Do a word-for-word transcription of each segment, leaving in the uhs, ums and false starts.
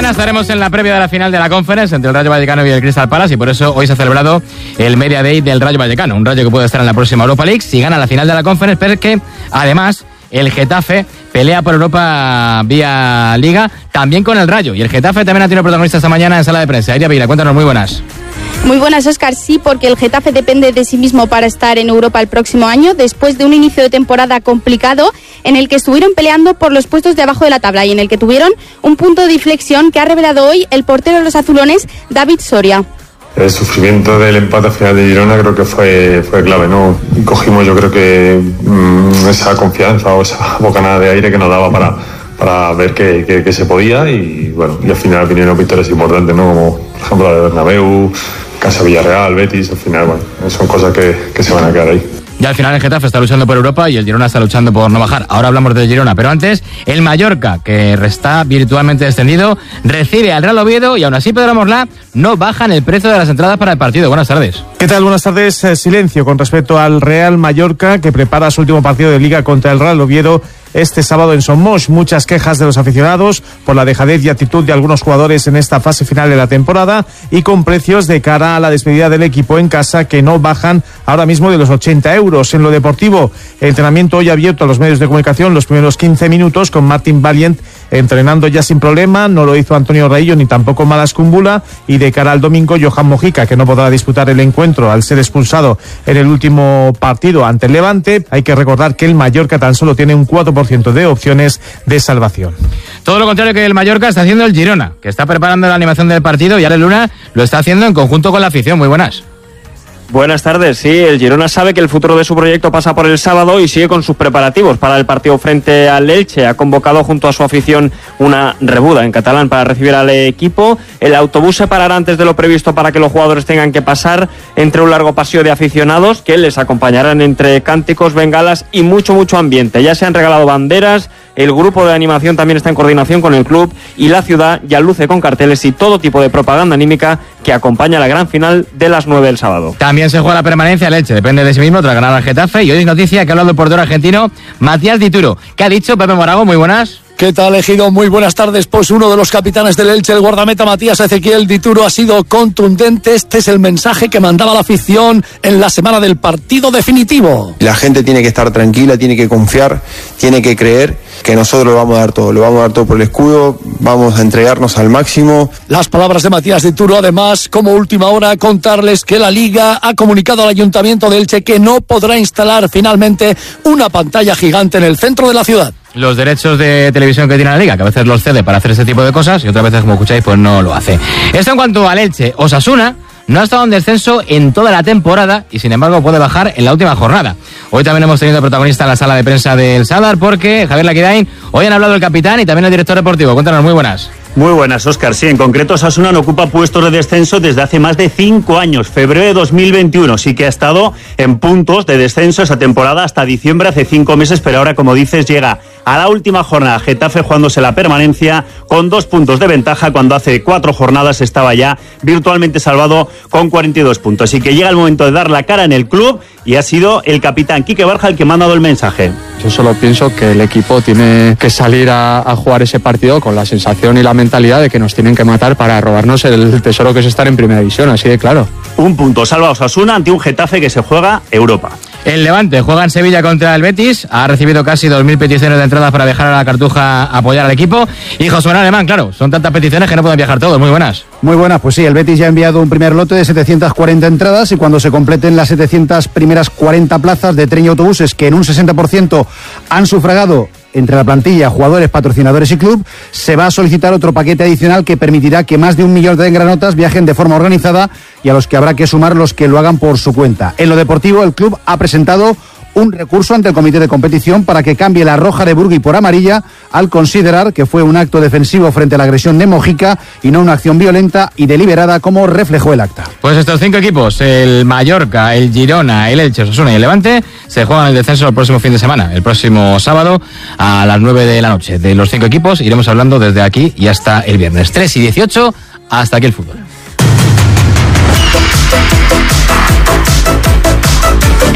mañana estaremos en la previa de la final de la Conference entre el Rayo Vallecano y el Crystal Palace, y por eso hoy se ha celebrado el Media Day del Rayo Vallecano, un Rayo que puede estar en la próxima Europa League si gana la final de la Conference, pero que además el Getafe pelea por Europa vía Liga, también con el Rayo, y el Getafe también ha tenido protagonista esta mañana en sala de prensa. Iria Vila, cuéntanos, muy buenas. Muy buenas, Óscar. Sí, porque el Getafe depende de sí mismo para estar en Europa el próximo año, después de un inicio de temporada complicado en el que estuvieron peleando por los puestos de abajo de la tabla y en el que tuvieron un punto de inflexión que ha revelado hoy el portero de los azulones, David Soria. El sufrimiento del empate final de Girona creo que fue, fue clave, ¿no? Cogimos, yo creo que mmm, esa confianza o esa bocanada de aire que nos daba para, para ver que, que, que se podía, y bueno, y al final vinieron victorias importantes, ¿no? Como por ejemplo la de Bernabéu, Casa Villarreal, Betis. Al final, bueno, son cosas que, que se van a quedar ahí. Y al final el Getafe está luchando por Europa y el Girona está luchando por no bajar. Ahora hablamos del Girona, pero antes el Mallorca, que está virtualmente descendido, recibe al Real Oviedo y aún así Pedro Morlá no bajan el precio de las entradas para el partido. Buenas tardes. ¿Qué tal? Buenas tardes. Eh, silencio con respecto al Real Mallorca, que prepara su último partido de Liga contra el Real Oviedo este sábado en Somos. Muchas quejas de los aficionados por la dejadez y actitud de algunos jugadores en esta fase final de la temporada, y con precios de cara a la despedida del equipo en casa que no bajan ahora mismo de los ochenta euros. En lo deportivo, el entrenamiento hoy abierto a los medios de comunicación los primeros quince minutos con Martin Valiant entrenando ya sin problema. No lo hizo Antonio Raillo ni tampoco Malas Kumbula, y de cara al domingo Johan Mojica, que no podrá disputar el encuentro al ser expulsado en el último partido ante el Levante. Hay que recordar que el Mallorca tan solo tiene un cuatro por ciento de opciones de salvación. Todo lo contrario que el Mallorca está haciendo el Girona, que está preparando la animación del partido, y Ale Luna lo está haciendo en conjunto con la afición. Muy buenas. Buenas tardes. Sí, el Girona sabe que el futuro de su proyecto pasa por el sábado y sigue con sus preparativos para el partido frente al Elche. Ha convocado junto a su afición una rebuda en catalán para recibir al equipo. El autobús se parará antes de lo previsto para que los jugadores tengan que pasar entre un largo pasillo de aficionados que les acompañarán entre cánticos, bengalas y mucho, mucho ambiente. Ya se han regalado banderas. El grupo de animación también está en coordinación con el club, y la ciudad ya luce con carteles y todo tipo de propaganda anímica que acompaña la gran final de las nueve del sábado. También se juega la permanencia el Elche, depende de sí mismo tras ganar al Getafe, y hoy es noticia que ha hablado el portero argentino Matías Dituro. ¿Qué ha dicho Pepe Morago? Muy buenas. ¿Qué tal, Ejido? Muy buenas tardes. Pues uno de los capitanes del Elche, el guardameta Matías Ezequiel Dituro, ha sido contundente. Este es el mensaje que mandaba la afición en la semana del partido definitivo. La gente tiene que estar tranquila, tiene que confiar, tiene que creer que nosotros lo vamos a dar todo. Lo vamos a dar todo por el escudo, vamos a entregarnos al máximo. Las palabras de Matías Dituro, además, como última hora, contarles que la Liga ha comunicado al Ayuntamiento de Elche que no podrá instalar finalmente una pantalla gigante en el centro de la ciudad. Los derechos de televisión que tiene la Liga, que a veces los cede para hacer ese tipo de cosas y otras veces, como escucháis, pues no lo hace. Esto en cuanto al Elche. Osasuna no ha estado en descenso en toda la temporada y sin embargo puede bajar en la última jornada. Hoy también hemos tenido protagonista en la sala de prensa del Sadar, porque Javier Laquidain, hoy han hablado el capitán y también el director deportivo. Cuéntanos, muy buenas. Muy buenas, Óscar. Sí, en concreto Osasuna no ocupa puestos de descenso desde hace más de cinco años. Febrero de dos mil veintiuno sí que ha estado en puntos de descenso esa temporada hasta diciembre, hace cinco meses, pero ahora, como dices, llega a la última jornada. Getafe jugándose la permanencia con dos puntos de ventaja cuando hace cuatro jornadas estaba ya virtualmente salvado con cuarenta y dos puntos. Así que llega el momento de dar la cara en el club y ha sido el capitán Quique Barja el que me ha dado el mensaje. Yo solo pienso que el equipo tiene que salir a, a jugar ese partido con la sensación y la mentalidad de que nos tienen que matar para robarnos el tesoro que es estar en primera división, así de claro. Un punto salva Osasuna ante un Getafe que se juega Europa. El Levante juega en Sevilla contra el Betis, ha recibido casi dos mil peticiones de entradas para viajar a la Cartuja a apoyar al equipo, y José Manuel Alemán, claro, son tantas peticiones que no pueden viajar todos. Muy buenas. Muy buenas, pues sí, el Betis ya ha enviado un primer lote de setecientas cuarenta entradas, y cuando se completen las setecientas primeras cuarenta plazas de tren y autobuses, que en un sesenta por ciento han sufragado entre la plantilla, jugadores, patrocinadores y club, se va a solicitar otro paquete adicional que permitirá que más de un millón de engranotas viajen de forma organizada, y a los que habrá que sumar los que lo hagan por su cuenta. En lo deportivo, el club ha presentado un recurso ante el comité de competición para que cambie la roja de Burgui por amarilla, al considerar que fue un acto defensivo frente a la agresión de Mojica y no una acción violenta y deliberada, como reflejó el acta. Pues estos cinco equipos, el Mallorca, el Girona, el Elche, Osasuna y el Levante, se juegan el descenso el próximo fin de semana, el próximo sábado a las nueve de la noche. De los cinco equipos iremos hablando desde aquí y hasta el viernes. tres y dieciocho, hasta aquí el fútbol.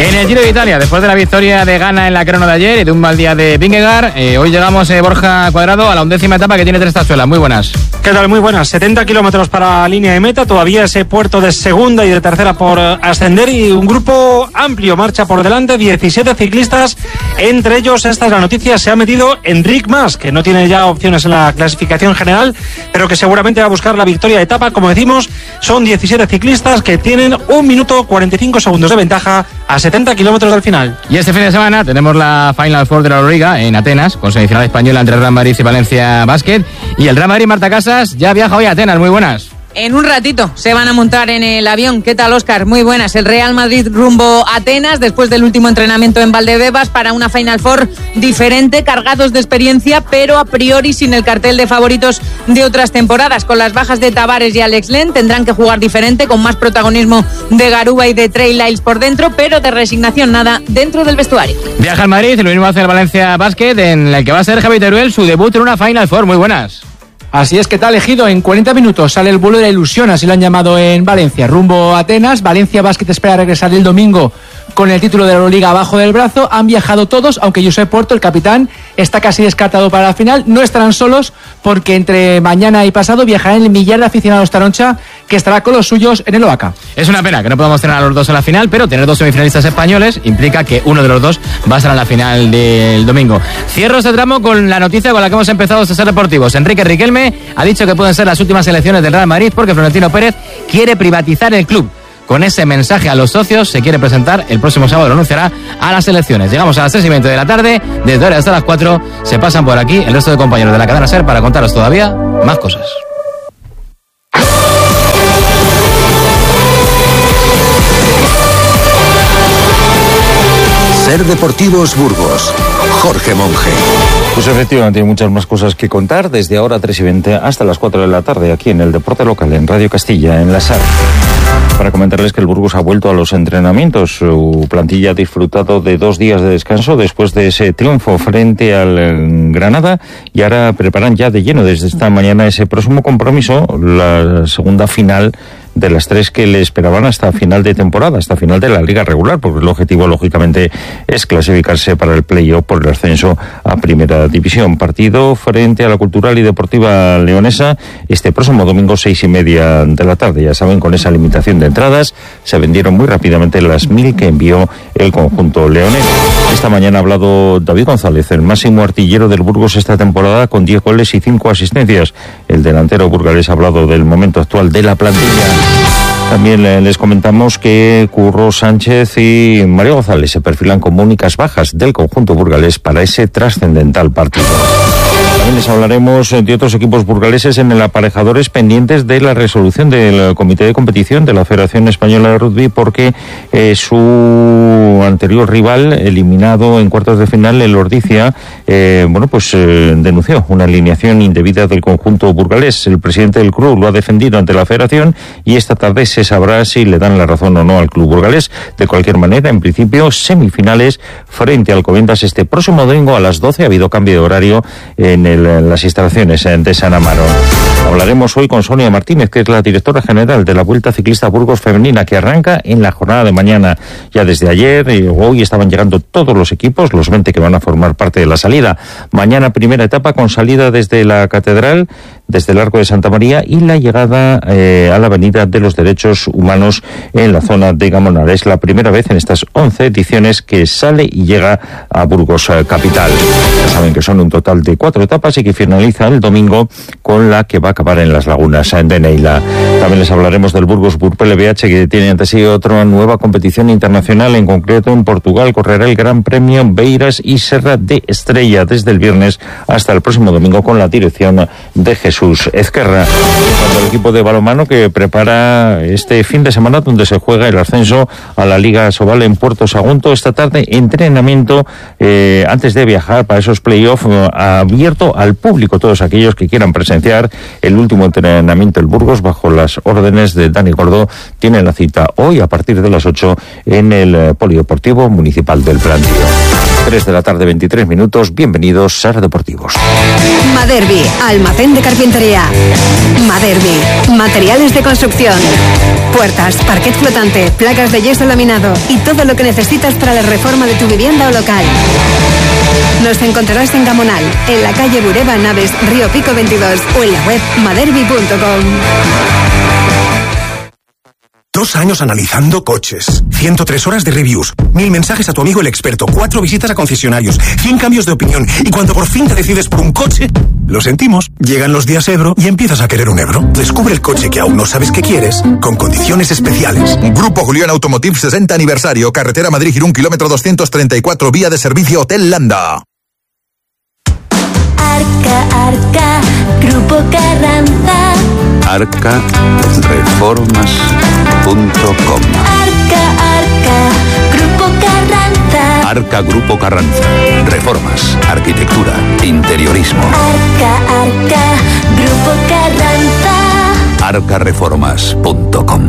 En el Giro de Italia, después de la victoria de Ghana en la crono de ayer y de un mal día de Vingegaard, eh, hoy llegamos, eh, Borja Cuadrado, a la undécima etapa que tiene tres tachuelas. Muy buenas. ¿Qué tal? Muy buenas. setenta kilómetros para la línea de meta, todavía ese puerto de segunda y de tercera por uh, ascender, y un grupo amplio marcha por delante, diecisiete ciclistas, entre ellos, esta es la noticia, se ha metido Enric Mas, que no tiene ya opciones en la clasificación general, pero que seguramente va a buscar la victoria de etapa. Como decimos, son diecisiete ciclistas que tienen un minuto cuarenta y cinco segundos de ventaja a setenta kilómetros del final. Y este fin de semana tenemos la Final Four de la Euroliga en Atenas, con semifinal española entre Real Madrid y Valencia Basket. Y el Real Madrid, Marta Casas, ya viaja hoy a Atenas. Muy buenas. En un ratito se van a montar en el avión. ¿Qué tal, Óscar? Muy buenas. El Real Madrid rumbo a Atenas después del último entrenamiento en Valdebebas para una Final Four diferente, cargados de experiencia, pero a priori sin el cartel de favoritos de otras temporadas. Con las bajas de Tavares y Alex Len tendrán que jugar diferente, con más protagonismo de Garuba y de Trey Lyles por dentro, pero de resignación nada dentro del vestuario. Viaja al Madrid y lo mismo hace el Valencia Basket, en el que va a ser Javi Teruel su debut en una Final Four. Muy buenas. Así es, que tal, Ejido. En cuarenta minutos sale el vuelo de la ilusión, así lo han llamado en Valencia, rumbo a Atenas. Valencia Basket espera regresar el domingo con el título de la Euroliga abajo del brazo. Han viajado todos, aunque Josep Porto, el capitán, está casi descartado para la final. No estarán solos, porque entre mañana y pasado viajarán el millar de aficionados Taroncha, que estará con los suyos en el Oaca. Es una pena que no podamos tener a los dos en la final, pero tener dos semifinalistas españoles implica que uno de los dos va a estar en la final del domingo. Cierro este tramo con la noticia con la que hemos empezado estos deportivos. Enrique Riquelme ha dicho que pueden ser las últimas elecciones del Real Madrid porque Florentino Pérez quiere privatizar el club. Con ese mensaje a los socios se quiere presentar el próximo sábado, lo anunciará a las elecciones. Llegamos a las tres y veinte de la tarde, desde ahora hasta las cuatro se pasan por aquí el resto de compañeros de la cadena SER para contaros todavía más cosas. SER Deportivos Burgos, Jorge Monge. Pues efectivamente hay muchas más cosas que contar desde ahora tres y veinte hasta las cuatro de la tarde aquí en el Deporte Local, en Radio Castilla, en la SER. Para comentarles que el Burgos ha vuelto a los entrenamientos. Su plantilla ha disfrutado de dos días de descanso después de ese triunfo frente al Granada y ahora preparan ya de lleno desde esta mañana ese próximo compromiso, la segunda final de las tres que le esperaban hasta final de temporada, hasta final de la liga regular, porque el objetivo, lógicamente, es clasificarse para el playoff por el ascenso a Primera División. Partido frente a la Cultural y Deportiva Leonesa este próximo domingo, seis y media de la tarde. Ya saben, con esa limitación de entradas, se vendieron muy rápidamente las mil que envió el conjunto leonés. Esta mañana ha hablado David González, el máximo artillero del Burgos esta temporada, con diez goles y cinco asistencias. El delantero burgalés ha hablado del momento actual de la plantilla. También les comentamos que Curro Sánchez y Mario González se perfilan como únicas bajas del conjunto burgalés para ese trascendental partido. También les hablaremos de otros equipos burgaleses en el aparejadores pendientes de la resolución del Comité de Competición de la Federación Española de Rugby, porque eh, su anterior rival, eliminado en cuartos de final, el Ordizia, eh, bueno, pues eh, denunció una alineación indebida del conjunto burgalés. El presidente del club lo ha defendido ante la Federación y esta tarde se sabrá si le dan la razón o no al club burgalés. De cualquier manera, en principio, semifinales frente al Alcobendas este próximo domingo a las doce. Ha habido cambio de horario en el en las instalaciones de San Amaro. Hablaremos hoy con Sonia Martínez, que es la directora general de la Vuelta Ciclista Burgos Femenina, que arranca en la jornada de mañana. Ya desde ayer y hoy estaban llegando todos los equipos, los veinte que van a formar parte de la salida. Mañana primera etapa con salida desde la Catedral, desde el Arco de Santa María y la llegada eh, a la Avenida de los Derechos Humanos en la zona de Gamonar. Es la primera vez en estas once ediciones que sale y llega a Burgos eh, capital. Ya saben que son un total de cuatro etapas y que finaliza el domingo con la que va a acabar en las Lagunas de Neila. También les hablaremos del Burgos Burpel B H, que tiene ante sí otra nueva competición internacional, en concreto en Portugal. Correrá el Gran Premio Beiras y Serra de Estrella desde el viernes hasta el próximo domingo con la dirección de Jesús Ezquerra. El equipo de balonmano que prepara este fin de semana donde se juega el ascenso a la Liga Sobal en Puerto Sagunto. Esta tarde entrenamiento eh, antes de viajar para esos playoffs eh, abierto al público, todos aquellos que quieran presenciar el último entrenamiento del Burgos bajo las órdenes de Dani Gordo. Tienen la cita hoy a partir de las ocho en el Polideportivo Municipal del Plantío. tres de la tarde, veintitrés minutos. Bienvenidos, Ser Deportivos. Maderbi, almacén de carpintería. Maderbi, materiales de construcción. Puertas, parquet flotante, placas de yeso laminado y todo lo que necesitas para la reforma de tu vivienda o local. Nos encontrarás en Gamonal, en la calle Bureba Naves, Río Pico veintidós o en la web maderbi punto com. Dos años analizando coches, ciento tres horas de reviews, mil mensajes a tu amigo el experto, cuatro visitas a concesionarios, cien cambios de opinión y cuando por fin te decides por un coche, lo sentimos, llegan los días Ebro y empiezas a querer un Ebro. Descubre el coche que aún no sabes que quieres con condiciones especiales. Grupo Julián Automotive sesenta aniversario, carretera Madrid-Girón, kilómetro doscientos treinta y cuatro, vía de servicio Hotel Landa. Arca, Arca, Grupo Carranza. arca reformas punto com. Arca, Arca, Grupo Carranza. Arca Grupo Carranza. Reformas, arquitectura, interiorismo. Arca, Arca, Grupo Carranza. arca reformas punto com.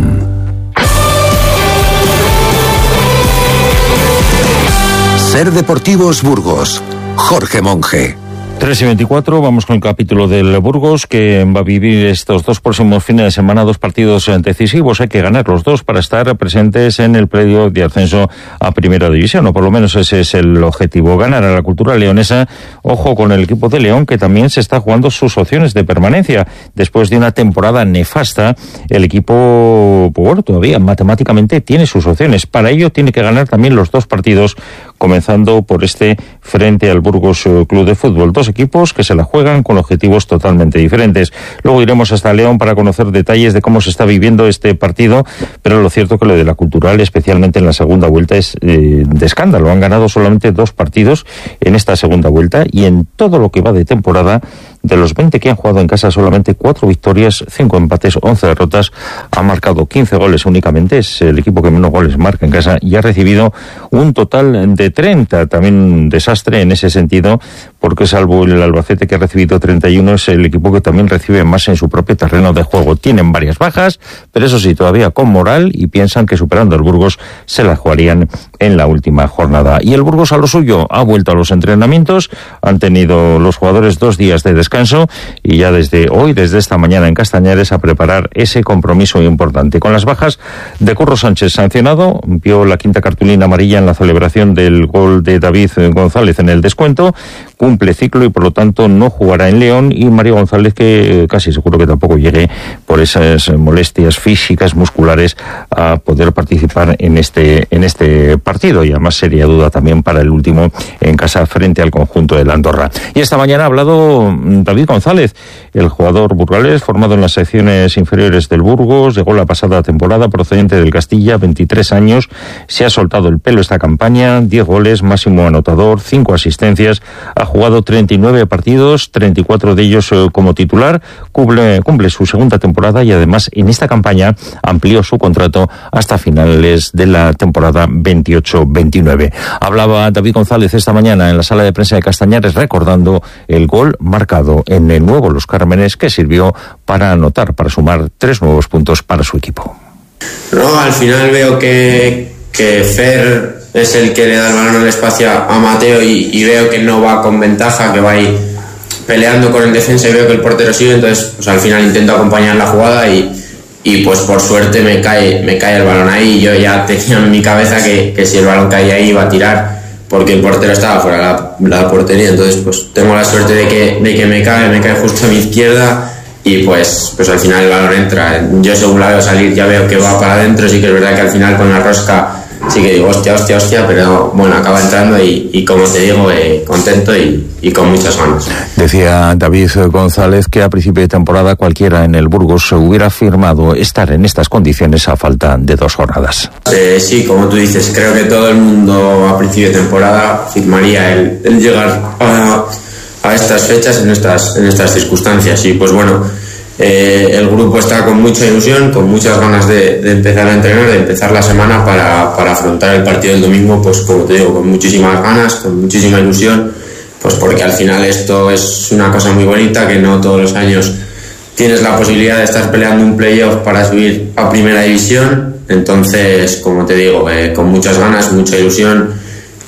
Ser Deportivos Burgos. Jorge Monge. tres y veinticuatro, vamos con el capítulo del Burgos, que va a vivir estos dos próximos fines de semana dos partidos decisivos. Hay que ganar los dos para estar presentes en el predio de ascenso a Primera División, o por lo menos ese es el objetivo, ganar a la Cultural Leonesa. Ojo con el equipo de León, que también se está jugando sus opciones de permanencia. Después de una temporada nefasta, el equipo, bueno, todavía matemáticamente tiene sus opciones. Para ello tiene que ganar también los dos partidos, comenzando por este frente al Burgos Club de Fútbol. Dos equipos que se la juegan con objetivos totalmente diferentes. Luego iremos hasta León para conocer detalles de cómo se está viviendo este partido, pero lo cierto que lo de la Cultural, especialmente en la segunda vuelta, es eh, de escándalo. Han ganado solamente dos partidos en esta segunda vuelta y en todo lo que va de temporada, de los veinte que han jugado en casa, solamente cuatro victorias, cinco empates, once derrotas. Ha marcado quince goles únicamente, es el equipo que menos goles marca en casa y ha recibido un total de treinta. También un desastre en ese sentido, porque salvo el Albacete, que ha recibido treinta y uno, es el equipo que también recibe más en su propio terreno de juego. Tienen varias bajas, pero eso sí, todavía con moral, y piensan que superando al Burgos se la jugarían en la última jornada. Y el Burgos a lo suyo, ha vuelto a los entrenamientos, han tenido los jugadores dos días de descanso y ya desde hoy, desde esta mañana en Castañares, a preparar ese compromiso importante. Con las bajas de Curro Sánchez sancionado, vio la quinta cartulina amarilla en la celebración del gol de David González en el descuento, cumple ciclo y por lo tanto no jugará en León, y Mario González, que casi seguro que tampoco llegue por esas molestias físicas, musculares, a poder participar en este en este partido, y además sería duda también para el último en casa frente al conjunto de la Andorra. Y esta mañana ha hablado David González, el jugador burgalés formado en las secciones inferiores del Burgos, llegó la pasada temporada procedente del Castilla, veintitrés años, se ha soltado el pelo esta campaña, diez goles, máximo anotador, cinco asistencias, ha jugado treinta y nueve partidos, treinta y cuatro de ellos eh, como titular, cumple, cumple su segunda temporada y además en esta campaña amplió su contrato hasta finales de la temporada veintiocho veintinueve. Hablaba David González esta mañana en la sala de prensa de Castañares recordando el gol marcado en el nuevo Los Cármenes, que sirvió para anotar, para sumar tres nuevos puntos para su equipo. No, al final veo que, que Fer es el que le da el balón al espacio a Mateo y, y veo que no va con ventaja, que va ahí peleando con el defensa y veo que el portero sigue, entonces pues al final intento acompañar la jugada y, y pues por suerte me cae, me cae el balón ahí, y yo ya tenía en mi cabeza que, que si el balón caía ahí iba a tirar, porque el portero estaba fuera de la, la portería, entonces pues tengo la suerte de que, de que me cae, me cae justo a mi izquierda y pues, pues al final el balón entra. Yo según la veo salir ya veo que va para adentro, sí que es verdad que al final con la rosca sí que digo hostia, hostia, hostia, pero bueno, acaba entrando y, y como te digo, eh, contento y, y con muchas ganas. Decía David González que a principio de temporada cualquiera en el Burgos hubiera firmado estar en estas condiciones a falta de dos jornadas. Eh, sí, como tú dices, creo que todo el mundo a principio de temporada firmaría el, el llegar a, a estas fechas en estas, en estas circunstancias y pues bueno, Eh, el grupo está con mucha ilusión, con muchas ganas de, de empezar a entrenar, de empezar la semana para, para afrontar el partido del domingo, pues como te digo, con muchísimas ganas, con muchísima ilusión, pues porque al final esto es una cosa muy bonita, que no todos los años tienes la posibilidad de estar peleando un playoff para subir a Primera División, entonces como te digo, eh, con muchas ganas, mucha ilusión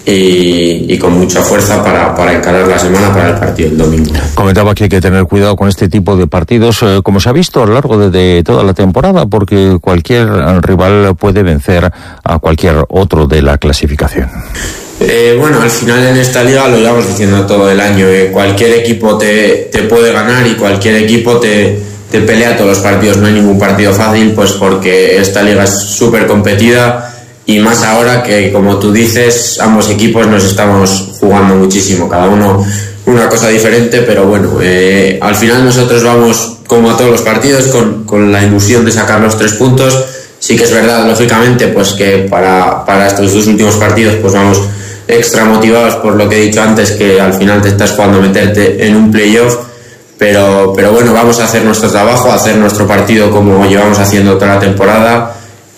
y, y con mucha fuerza para, para encarar la semana para el partido del domingo. Comentaba que hay que tener cuidado con este tipo de partidos, eh, como se ha visto a lo largo de, de toda la temporada, porque cualquier rival puede vencer a cualquier otro de la clasificación. Eh, bueno, al final en esta liga lo llevamos diciendo todo el año, eh, cualquier equipo te, te puede ganar y cualquier equipo te, te pelea todos los partidos, no hay ningún partido fácil, pues porque esta liga es súper competida y más ahora que, como tú dices, ambos equipos nos estamos jugando muchísimo, cada uno una cosa diferente, pero bueno, eh, al final nosotros vamos como a todos los partidos con, con la ilusión de sacar los tres puntos. Sí que es verdad, lógicamente, pues que para, para estos dos últimos partidos pues vamos extra motivados por lo que he dicho antes, que al final te estás jugando meterte en un playoff, pero, pero bueno, vamos a hacer nuestro trabajo, a hacer nuestro partido como llevamos haciendo toda la temporada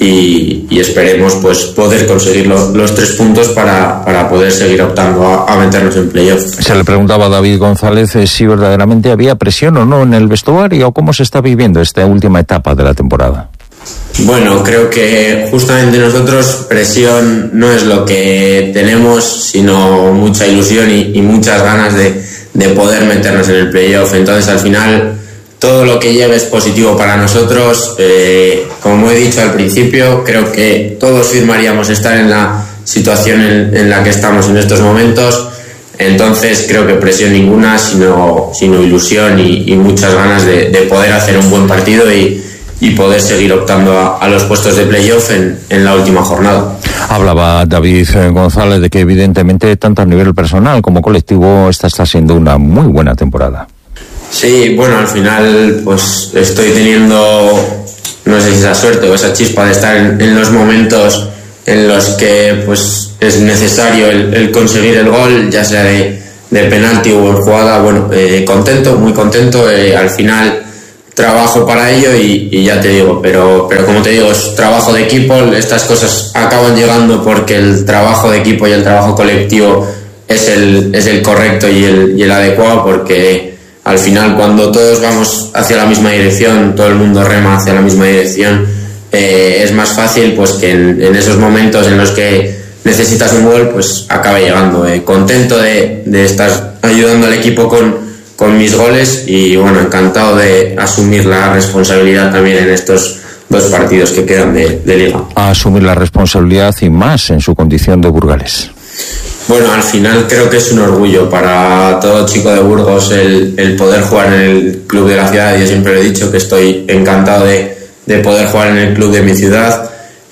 y, y esperemos pues poder conseguir lo, los tres puntos para, para poder seguir optando a, a meternos en playoff. Se le preguntaba a David González eh, si verdaderamente había presión o no en el vestuario o cómo se está viviendo esta última etapa de la temporada. Bueno, creo que justamente nosotros presión no es lo que tenemos, sino mucha ilusión y, y muchas ganas de, de poder meternos en el playoff. Entonces, al final, todo lo que lleve es positivo para nosotros. Eh, como he dicho al principio, creo que todos firmaríamos estar en la situación en, en la que estamos en estos momentos. Entonces, creo que presión ninguna, sino, sino ilusión y, y muchas ganas de, de poder hacer un buen partido y y poder seguir optando a, a los puestos de playoff en, en la última jornada. Hablaba David González de que evidentemente tanto a nivel personal como colectivo esta está siendo una muy buena temporada. Sí, bueno, al final pues estoy teniendo, no sé si esa suerte o esa chispa de estar en, en los momentos en los que pues es necesario el, el conseguir el gol, ya sea de, de penalti o en jugada. Bueno, eh, contento, muy contento, eh, al final trabajo para ello y, y ya te digo, pero, pero como te digo, es trabajo de equipo, estas cosas acaban llegando porque el trabajo de equipo y el trabajo colectivo es el, es el correcto y el, y el adecuado, porque al final cuando todos vamos hacia la misma dirección, todo el mundo rema hacia la misma dirección, eh, es más fácil pues que en, en esos momentos en los que necesitas un gol, pues acabe llegando. Eh, contento de, de estar ayudando al equipo con con mis goles y bueno, encantado de asumir la responsabilidad también en estos dos partidos que quedan de, de liga. A asumir la responsabilidad y más en su condición de burgalés. Bueno, al final creo que es un orgullo para todo chico de Burgos el, el poder jugar en el club de la ciudad. Yo siempre lo he dicho que estoy encantado de, de poder jugar en el club de mi ciudad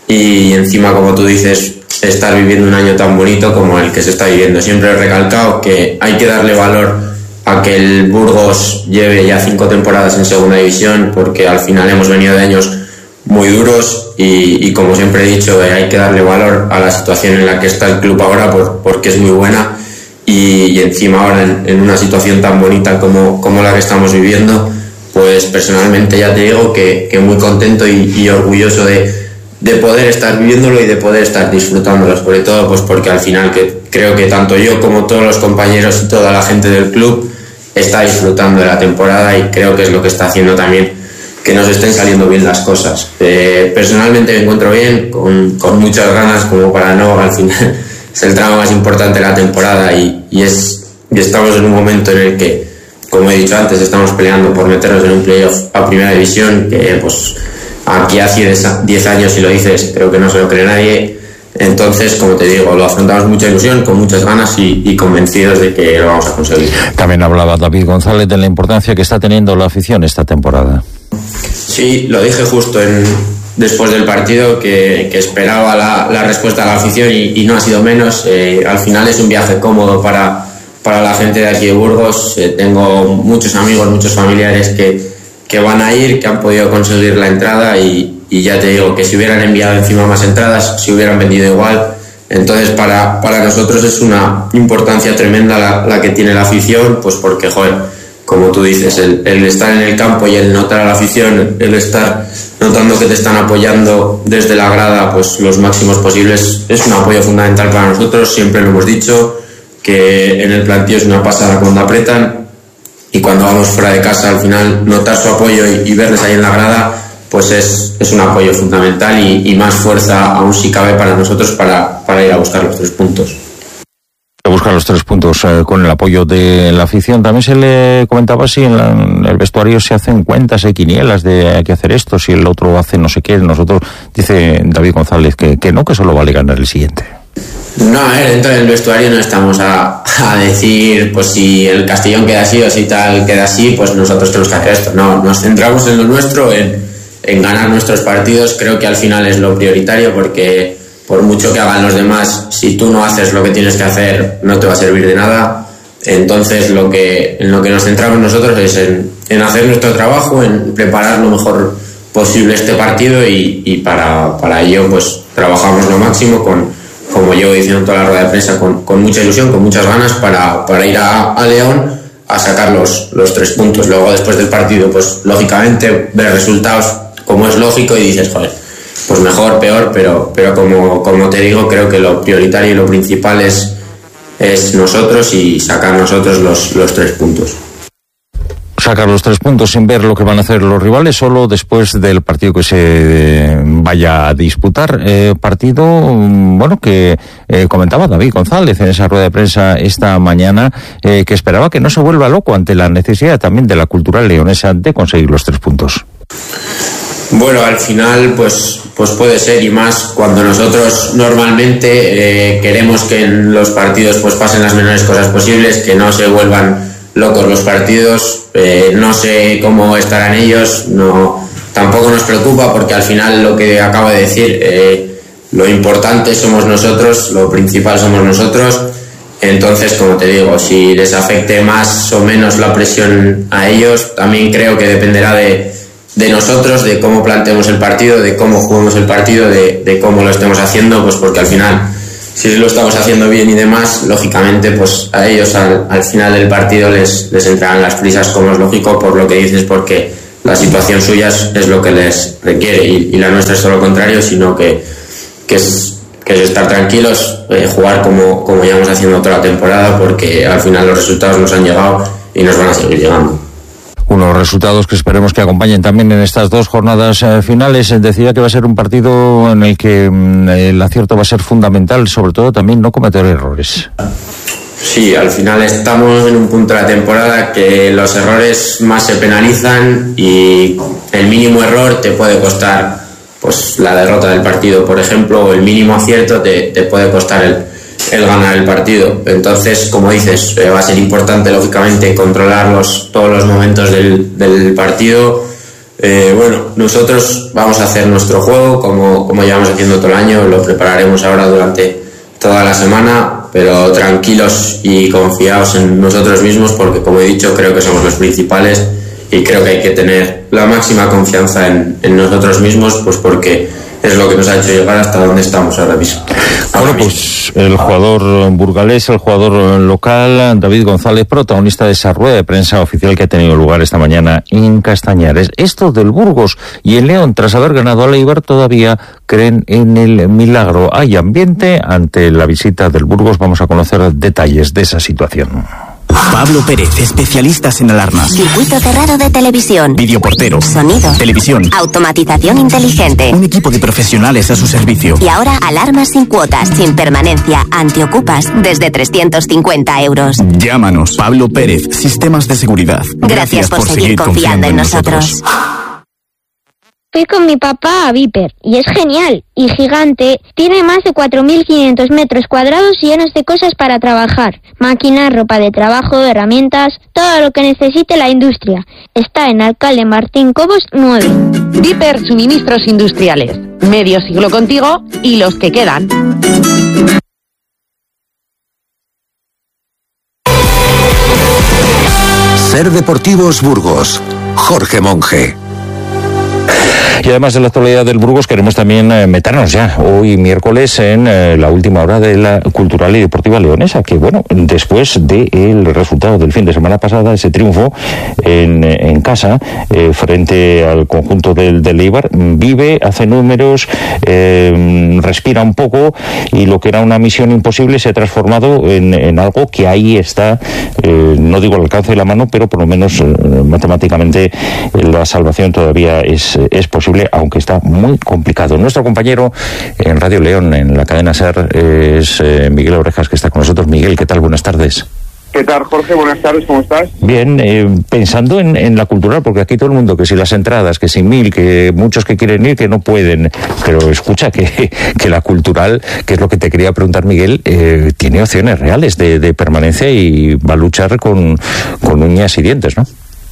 y encima, como tú dices, estar viviendo un año tan bonito como el que se está viviendo. Siempre he recalcado que hay que darle valor a que el Burgos lleve ya cinco temporadas en segunda división, porque al final hemos venido de años muy duros y, y como siempre he dicho, eh, hay que darle valor a la situación en la que está el club ahora por, porque es muy buena y, y encima ahora en, en una situación tan bonita como, como la que estamos viviendo, pues personalmente ya te digo que, que muy contento y, y orgulloso de, de poder estar viviéndolo y de poder estar disfrutándolo, sobre todo pues porque al final que creo que tanto yo como todos los compañeros y toda la gente del club está disfrutando de la temporada y creo que es lo que está haciendo también que nos estén saliendo bien las cosas. Eh, personalmente me encuentro bien, con, con muchas ganas como para no, al final es el tramo más importante de la temporada y, y, es, y estamos en un momento en el que, como he dicho antes, estamos peleando por meternos en un playoff a primera división, que pues aquí hace diez años, si lo dices, creo que no se lo cree nadie. Entonces, como te digo, lo afrontamos con mucha ilusión, con muchas ganas y, y convencidos de que lo vamos a conseguir. También hablaba David González de la importancia que está teniendo la afición esta temporada. Sí, lo dije justo en, después del partido, que, que esperaba la, la respuesta de la afición y, y no ha sido menos. Eh, al final es un viaje cómodo para, para la gente de aquí de Burgos. Eh, tengo muchos amigos, muchos familiares que, que van a ir, que han podido conseguir la entrada y y ya te digo que si hubieran enviado encima más entradas, si hubieran vendido igual. Entonces para, para nosotros es una importancia tremenda la, la que tiene la afición, pues porque, joder, como tú dices, el, el estar en el campo y el notar a la afición, el estar notando que te están apoyando desde la grada pues los máximos posibles, es un apoyo fundamental para nosotros. Siempre lo hemos dicho, que en el plantío es una pasada cuando apretan y cuando vamos fuera de casa, al final notar su apoyo y, y verles ahí en la grada, pues es, es un apoyo fundamental y, y más fuerza aún si cabe para nosotros para, para ir a buscar los tres puntos. Busca los tres puntos eh, con el apoyo de la afición. También se le comentaba si en, la, en el vestuario se hacen cuentas, hay quinielas de hay que hacer esto, si el otro hace no sé qué. Nosotros, dice David González, que, que no, que solo vale ganar el siguiente. No, a ver, dentro del vestuario no estamos a, a decir, pues si el Castellón queda así o si tal queda así, pues nosotros tenemos que hacer esto. No, nos centramos en lo nuestro, en, en ganar nuestros partidos. Creo que al final es lo prioritario, porque por mucho que hagan los demás, si tú no haces lo que tienes que hacer, no te va a servir de nada. Entonces lo que, en lo que nos centramos nosotros es en, en hacer nuestro trabajo, en preparar lo mejor posible este partido y, y para, para ello pues trabajamos lo máximo, con, como llevo diciendo toda la rueda de prensa, con, con mucha ilusión, con muchas ganas para, para ir a, a León a sacar los, los tres puntos. Luego después del partido pues lógicamente ver resultados como es lógico y dices, joder, pues mejor, peor, pero, pero como, como te digo, creo que lo prioritario y lo principal es, es nosotros y sacar nosotros los, los tres puntos. Sacar los tres puntos sin ver lo que van a hacer los rivales, solo después del partido que se vaya a disputar. Eh, partido, bueno, que eh, comentaba David González en esa rueda de prensa esta mañana, eh, que esperaba que no se vuelva loco ante la necesidad también de la Cultural leonesa de conseguir los tres puntos. Bueno, al final pues, pues puede ser, y más cuando nosotros normalmente eh, queremos que en los partidos pues pasen las menores cosas posibles, que no se vuelvan locos los partidos. Eh, no sé cómo estarán ellos, no, tampoco nos preocupa, porque al final lo que acabo de decir, eh, lo importante somos nosotros, lo principal somos nosotros. Entonces, como te digo, si les afecte más o menos la presión a ellos, también creo que dependerá de de nosotros, de cómo planteemos el partido, de cómo juguemos el partido, de, de cómo lo estemos haciendo, pues porque al final, si lo estamos haciendo bien y demás, lógicamente, pues a ellos al, al final del partido les, les entrarán las prisas, como es lógico, por lo que dices, porque la situación suya es, es lo que les requiere, y, y la nuestra es todo lo contrario, sino que, que, es, que es estar tranquilos, eh, jugar como, como llevamos haciendo toda la temporada, porque al final los resultados nos han llegado y nos van a seguir llegando. Unos resultados que esperemos que acompañen también en estas dos jornadas eh, finales. Decía que va a ser un partido en el que mm, el acierto va a ser fundamental, sobre todo también no cometer errores. Sí, al final estamos en un punto de la temporada que los errores más se penalizan, y el mínimo error te puede costar pues la derrota del partido, por ejemplo, o el mínimo acierto te, te puede costar el el ganar el partido. Entonces, como dices, eh, va a ser importante lógicamente controlar los, todos los momentos del, del partido. Eh, bueno, nosotros vamos a hacer nuestro juego como, como llevamos haciendo todo el año, lo prepararemos ahora durante toda la semana, pero tranquilos y confiados en nosotros mismos, porque como he dicho, creo que somos los principales y creo que hay que tener la máxima confianza en, en nosotros mismos, pues porque es lo que nos ha hecho llegar hasta donde estamos ahora mismo. Bueno, pues el jugador burgalés, el jugador local, David González, protagonista de esa rueda de prensa oficial que ha tenido lugar esta mañana en Castañares. Esto del Burgos y el León, tras haber ganado al Eibar, todavía creen en el milagro. Hay ambiente ante la visita del Burgos. Vamos a conocer detalles de esa situación. Pablo Pérez, especialistas en alarmas. Circuito cerrado de televisión. Videoportero. Sonido. Televisión. Automatización inteligente. Un equipo de profesionales a su servicio. Y ahora alarmas sin cuotas, sin permanencia, antiocupas, desde trescientos cincuenta euros. Llámanos. Pablo Pérez, Sistemas de Seguridad. Gracias, Gracias por, por seguir, seguir confiando, confiando en nosotros. nosotros. Fui con mi papá a Viper y es genial y gigante. Tiene más de cuatro mil quinientos metros cuadrados llenos de cosas para trabajar. Máquinas, ropa de trabajo, herramientas, todo lo que necesite la industria. Está en Alcalde Martín Cobos nueve. Viper Suministros Industriales. Medio siglo contigo y los que quedan. Ser Deportivos Burgos. Jorge Monge. Y además de la actualidad del Burgos, queremos también eh, meternos ya hoy miércoles en eh, la última hora de la Cultural y Deportiva Leonesa, que bueno, después del resultado del fin de semana pasada, ese triunfo en, en casa eh, frente al conjunto del, del Eibar, vive, hace números, eh, respira un poco, y lo que era una misión imposible se ha transformado en, en algo que ahí está, eh, no digo al alcance de la mano, pero por lo menos eh, matemáticamente eh, la salvación todavía es, es posible. posible, aunque está muy complicado. Nuestro compañero en Radio León, en la cadena SER, es eh, Miguel Orejas, que está con nosotros. Miguel, ¿qué tal? Buenas tardes. ¿Qué tal, Jorge? Buenas tardes, ¿cómo estás? Bien, eh, pensando en, en la cultural, porque aquí todo el mundo, que si las entradas, que si mil, que muchos que quieren ir, que no pueden, pero escucha que, que la cultural, que es lo que te quería preguntar, Miguel, eh, tiene opciones reales de, de permanencia y va a luchar con, con uñas y dientes, ¿no?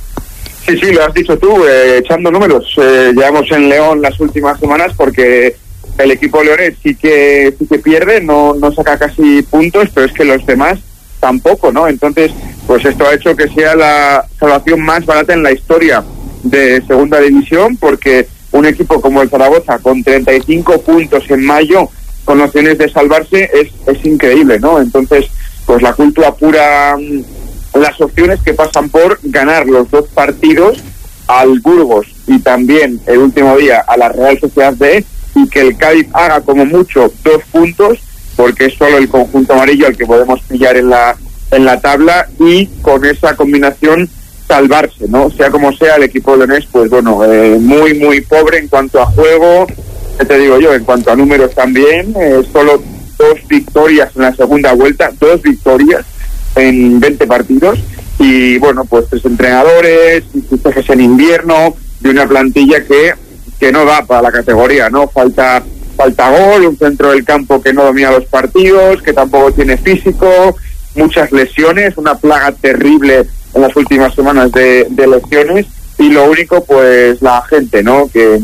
Sí, sí, lo has dicho tú, eh, echando números. Eh, llevamos en León las últimas semanas porque el equipo leonés sí que, sí que pierde, no, no saca casi puntos, pero es que los demás tampoco, ¿no? Entonces, pues esto ha hecho que sea la salvación más barata en la historia de Segunda División, porque un equipo como el Zaragoza, con treinta y cinco puntos en mayo, con opciones de salvarse, es, es increíble, ¿no? Entonces, pues la cultura apura las opciones que pasan por ganar los dos partidos al Burgos y también el último día a la Real Sociedad B, y que el Cádiz haga como mucho dos puntos, porque es solo el conjunto amarillo al que podemos pillar en la en la tabla, y con esa combinación salvarse, ¿no? Sea como sea, el equipo leonés, pues bueno, eh, muy, muy pobre en cuanto a juego, ¿qué te digo yo? En cuanto a números también, eh, solo dos victorias en la segunda vuelta, dos victorias en veinte partidos, y bueno, pues tres entrenadores, fichajes en invierno, de una plantilla que, que no da para la categoría, ¿no? Falta... Falta gol, un centro del campo que no domina los partidos, que tampoco tiene físico, muchas lesiones, una plaga terrible en las últimas semanas de, de lesiones, y lo único, pues la gente, ¿no? Que,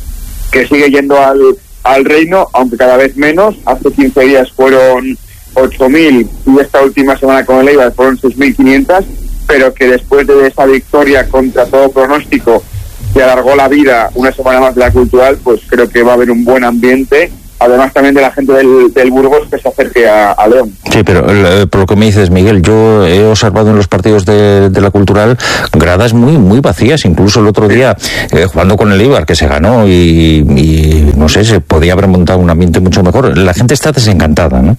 que sigue yendo al, al reino, aunque cada vez menos. Hace quince días fueron ocho mil y esta última semana con el Eibar fueron seis mil quinientos, pero que después de esa victoria contra todo pronóstico, que alargó la vida una semana más de la cultural, pues creo que va a haber un buen ambiente, además también de la gente del, del Burgos que se acerque a, a León. Sí, pero eh, por lo que me dices, Miguel, yo he observado en los partidos de, de la cultural gradas muy muy vacías, incluso el otro día eh, jugando con el Eibar, que se ganó, y, y no sé, se podía haber montado un ambiente mucho mejor. La gente está desencantada, ¿no?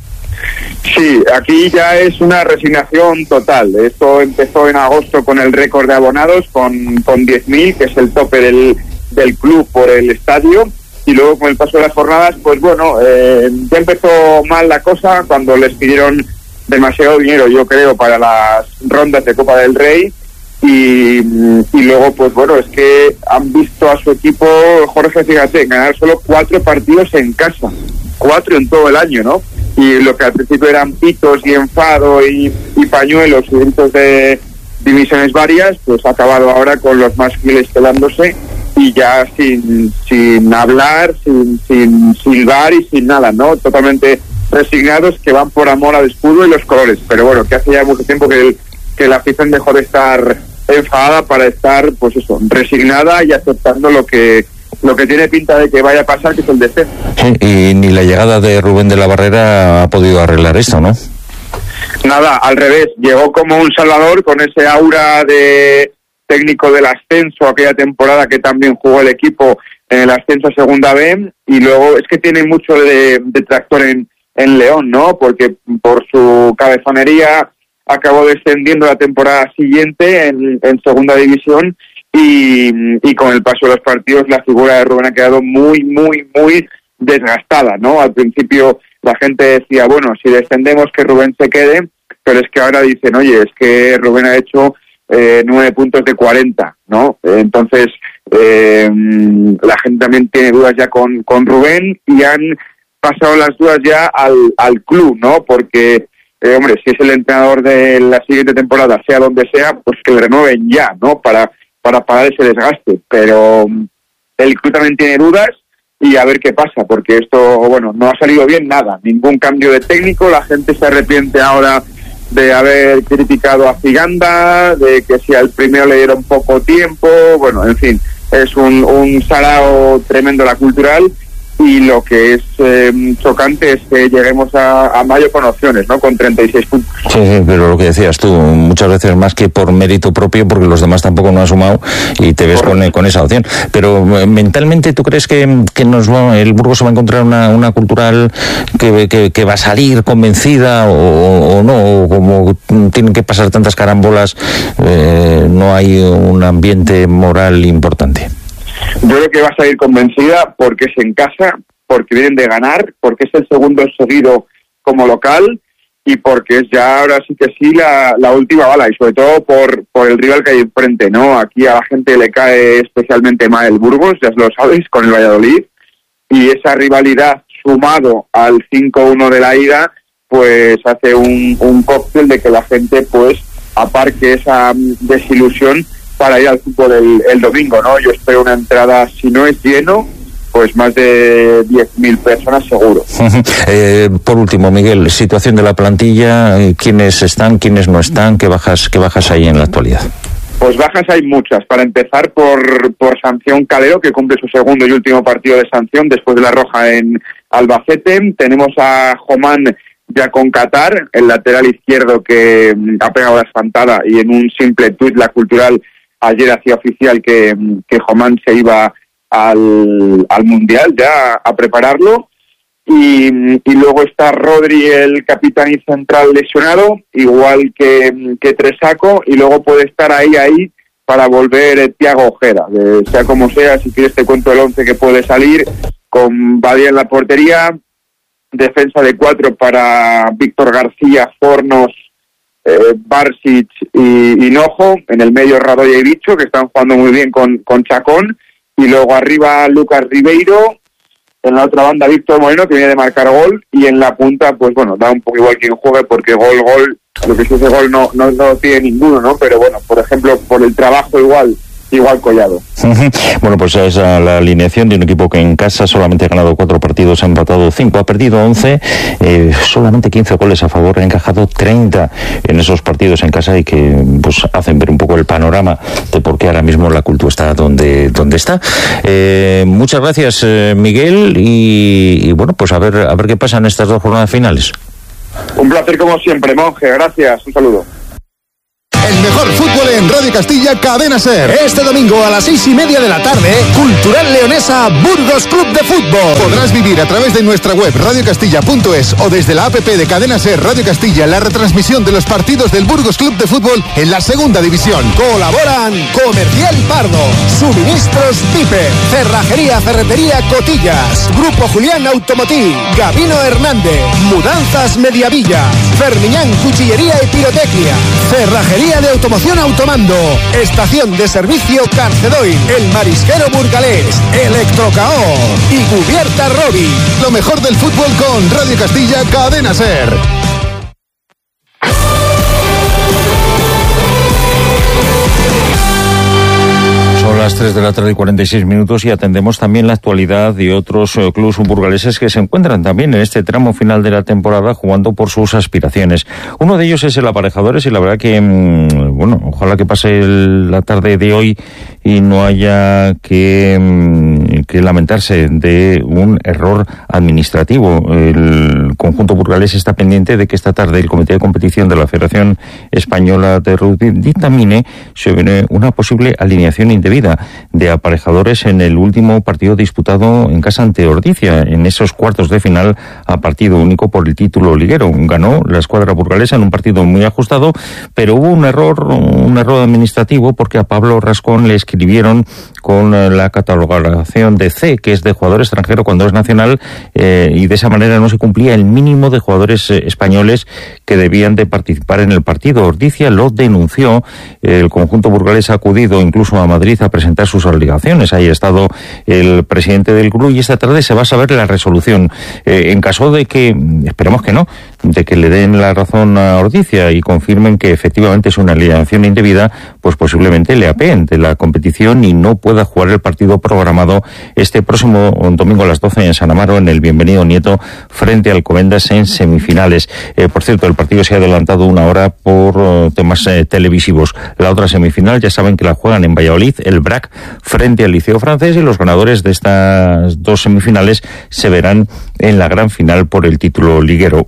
Sí, aquí ya es una resignación total. Esto empezó en agosto con el récord de abonados, con, con diez mil, que es el tope del, del club por el estadio, y luego con el paso de las jornadas, pues bueno, eh, ya empezó mal la cosa cuando les pidieron demasiado dinero, yo creo, para las rondas de Copa del Rey, y, y luego, pues bueno, es que han visto a su equipo, Jorge, fíjate, ganar solo cuatro partidos en casa, cuatro en todo el año, ¿no? Y lo que al principio eran pitos y enfado y, y pañuelos y gritos de divisiones varias, pues ha acabado ahora con los más fieles pelándose, y ya sin sin hablar, sin, sin silbar y sin nada, ¿no? Totalmente resignados, que van por amor al escudo y los colores. Pero bueno, que hace ya mucho tiempo que, el, que la afición dejó de estar enfadada para estar, pues eso, resignada y aceptando lo que lo que tiene pinta de que vaya a pasar, que es el descenso. Sí, y ni la llegada de Rubén de la Barrera ha podido arreglar esto, ¿no? Nada, al revés, llegó como un salvador con ese aura de técnico del ascenso aquella temporada que también jugó el equipo en el ascenso a Segunda B, y luego es que tiene mucho de, de tractor en, en León, ¿no? Porque por su cabezonería acabó descendiendo la temporada siguiente en, en Segunda División, y, y con el paso de los partidos la figura de Rubén ha quedado muy, muy, muy desgastada, ¿no? Al principio la gente decía, bueno, si descendemos que Rubén se quede, pero es que ahora dicen, oye, es que Rubén ha hecho eh, nueve puntos de cuarenta, ¿no? Entonces, eh, la gente también tiene dudas ya con, con Rubén, y han pasado las dudas ya al, al club, ¿no? Porque, eh, hombre, si es el entrenador de la siguiente temporada, sea donde sea, pues que le renueven ya, ¿no? Para para parar ese desgaste, pero el club también tiene dudas, y a ver qué pasa, porque esto, bueno, no ha salido bien nada, ningún cambio de técnico, la gente se arrepiente ahora de haber criticado a Ciganda, de que si al primero le dieron poco tiempo, bueno, en fin, es un, un sarao tremendo la cultural, y lo que es eh, chocante es que lleguemos a, a mayo con opciones, ¿no? Con treinta y seis puntos. Sí, sí, pero lo que decías tú, muchas veces más que por mérito propio, porque los demás tampoco no han sumado, y te ves con, con esa opción. Pero mentalmente, ¿tú crees que, que nos va, el Burgos se va a encontrar una, una cultural que, que, que va a salir convencida, o, o no? O como tienen que pasar tantas carambolas, eh, no hay un ambiente moral importante. Yo creo que va a salir convencida porque es en casa, porque vienen de ganar, porque es el segundo seguido como local y porque es ya ahora sí que sí la, la última bala y sobre todo por, por el rival que hay enfrente, ¿no? Aquí a la gente le cae especialmente mal el Burgos, ya lo sabéis, con el Valladolid, y esa rivalidad sumado al cinco uno de la ida, pues hace un, un cóctel de que la gente pues aparque esa desilusión para ir al fútbol el, el domingo, ¿no? Yo espero una entrada, si no es lleno, pues más de diez mil personas seguro. eh, por último, Miguel, situación de la plantilla, ¿quiénes están, quiénes no están? ¿Qué bajas, qué bajas hay en la actualidad? Pues bajas hay muchas. Para empezar por, por sanción Calero, que cumple su segundo y último partido de sanción después de la roja en Albacete. Tenemos a Jomán ya con Qatar, el lateral izquierdo que ha pegado la espantada y en un simple tuit La Cultural ayer hacía oficial que, que Jomán se iba al, al Mundial ya a prepararlo. Y, y luego está Rodri, el capitán y central, lesionado, igual que, que Tresaco, y luego puede estar ahí, ahí, para volver eh, Thiago Ojeda. Eh, sea como sea, si quieres te cuento el once que puede salir, con Badía en la portería, defensa de cuatro para Víctor García, Fornos, eh, Barsic y Hinojo, en el medio Radoya y Bicho, que están jugando muy bien con, con Chacón, y luego arriba Lucas Ribeiro, en la otra banda Víctor Moreno, que viene de marcar gol, y en la punta, pues bueno, da un poco igual quien juegue, porque gol, gol, lo que se dice gol no, no, no tiene ninguno, ¿no? Pero bueno, por ejemplo, por el trabajo igual, igual Collado. Bueno, pues esa es la alineación de un equipo que en casa solamente ha ganado cuatro partidos, ha empatado cinco, ha perdido once, eh, solamente quince goles a favor, ha encajado treinta en esos partidos en casa y que pues hacen ver un poco el panorama de por qué ahora mismo la Cultura está donde, donde está. Eh, muchas gracias, eh, Miguel, y, y bueno, pues a ver, a ver qué pasa en estas dos jornadas finales. Un placer como siempre, Monje, gracias, un saludo. El mejor fútbol en Radio Castilla, Cadena SER. Este domingo a las seis y media de la tarde, Cultural Leonesa Burgos Club de Fútbol. Podrás vivir a través de nuestra web radio castilla punto es o desde la app de Cadena SER Radio Castilla la retransmisión de los partidos del Burgos Club de Fútbol en la segunda división. Colaboran Comercial Pardo, Suministros Pipe, Cerrajería Ferretería Cotillas, Grupo Julián Automotiv, Gabino Hernández, Mudanzas Mediavilla, Fermiñán Cuchillería y Pirotecnia, Cerrajería de Automoción Automando, Estación de Servicio Carcedoy, El Marisquero Burgalés, Electrocaor y Cubierta Robi. Lo mejor del fútbol con Radio Castilla, Cadena SER. Son las tres de la tarde y cuarenta y seis minutos y atendemos también la actualidad de otros uh, clubes burgaleses que se encuentran también en este tramo final de la temporada jugando por sus aspiraciones. Uno de ellos es el Aparejadores y la verdad que, mmm, bueno, ojalá que pase el, la tarde de hoy y no haya que, mmm, que lamentarse de un error administrativo. El conjunto burgalés está pendiente de que esta tarde el Comité de Competición de la Federación Española de Rugby dictamine sobre una posible alineación indebida de Aparejadores en el último partido disputado en casa ante Ordizia, en esos cuartos de final a partido único por el título liguero. Ganó la escuadra burgalesa en un partido muy ajustado, pero hubo un error, un error administrativo porque a Pablo Rascón le escribieron con la catalogación de C, que es de jugador extranjero cuando es nacional, eh, y de esa manera no se cumplía el mínimo de jugadores eh, españoles que debían de participar en el partido. Ordizia lo denunció, el conjunto burgalés ha acudido incluso a Madrid a presentar sus alegaciones. Ahí ha estado el presidente del club y esta tarde se va a saber la resolución. Eh, en caso de que, esperemos que no, de que le den la razón a Ordizia y confirmen que efectivamente es una alineación indebida, pues posiblemente le apeen de la competición y no pueda jugar el partido programado este próximo domingo a las doce en San Amaro en el Bienvenido Nieto frente al Alcobendas en semifinales. Eh, por cierto, el partido se ha adelantado una hora por uh, temas eh, televisivos. La otra semifinal ya saben que la juegan en Valladolid, el B R A C frente al Liceo Francés, y los ganadores de estas dos semifinales se verán en la gran final por el título liguero. Un error